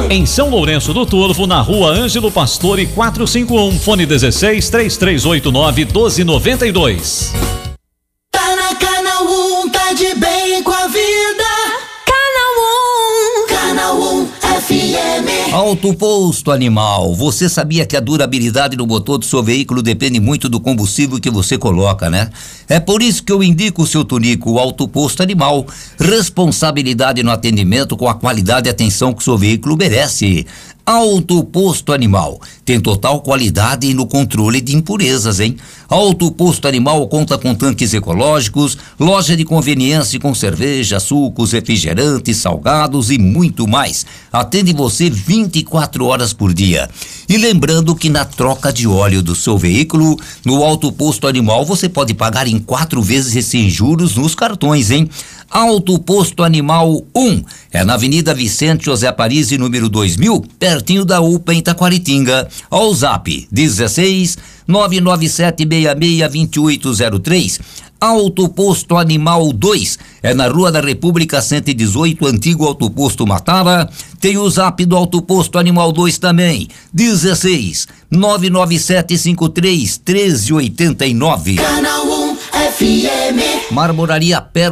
Em São Lourenço do Turvo, na rua Ângelo Pastore 451, fone 16-3389-1292. Tá na Canal 1, tá de bem com a vida. Canal 1 FM. Auto Posto Animal, você sabia que a durabilidade do motor do seu veículo depende muito do combustível que você coloca, né? É por isso que eu indico o seu Tunico, o Auto Posto Animal. Responsabilidade no atendimento com a qualidade e atenção que o seu veículo merece. Auto Posto Animal tem total qualidade no controle de impurezas, hein? Auto Posto Animal conta com tanques ecológicos, loja de conveniência com cerveja, sucos, refrigerantes, salgados e muito mais. Atende você 24 horas por dia. E lembrando que na troca de óleo do seu veículo, no Auto Posto Animal você pode pagar em 4 vezes sem juros nos cartões, hein? Auto Posto Animal 1 é na Avenida Vicente José Parisi, número 2000, pertinho da UPA em Taquaritinga. Ao Zap 16 997662803. Auto Posto Animal 2 é na Rua da República 118, antigo Auto Posto Matara. Tem o Zap do Auto Posto Animal 2 também, 16 99753 1389. Canal 1 FM. Marmoraria Pérola